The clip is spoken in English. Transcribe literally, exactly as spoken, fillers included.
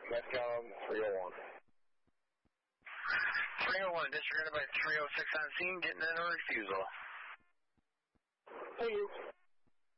Metcalf three oh one. three oh one, disregarded by three oh six on scene, getting in a refusal.